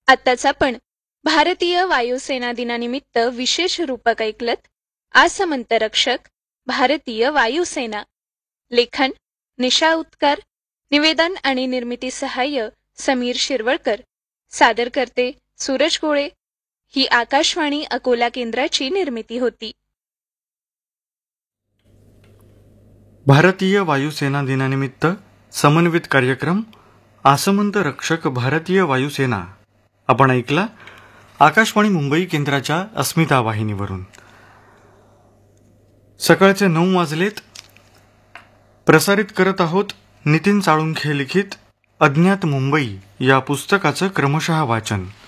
आत्ताच आपण भारतीय वायुसेना दिनानिमित्त विशेष रूपक ऐकलत. आसमंत रक्षक भारतीय वायुसेना. लेखन निशा उत्कार. निवेदन आणि निर्मिती सहाय्य समीर शिरवळकर. सादर करते सूरज गोळे. ही आकाशवाणी अकोला केंद्राची निर्मिती होती. भारतीय वायुसेना दिनानिमित्त समन्वित कार्यक्रम आसमंत रक्षक भारतीय वायुसेना आपण ऐकला आकाशवाणी मुंबई केंद्राच्या अस्मिता वाहिनीवरून. सकाळचे 9 वाजलेत. प्रसारित करत आहोत नितीन साळुंखे लिखित अज्ञात मुंबई या पुस्तकाचं क्रमशः वाचन.